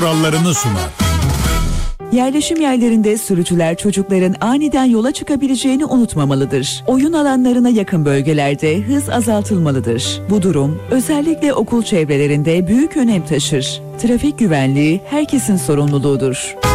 kurallarını sunar. Yerleşim yerlerinde sürücüler çocukların aniden yola çıkabileceğini unutmamalıdır. Oyun alanlarına yakın bölgelerde hız azaltılmalıdır. Bu durum özellikle okul çevrelerinde büyük önem taşır. Trafik güvenliği herkesin sorumluluğudur.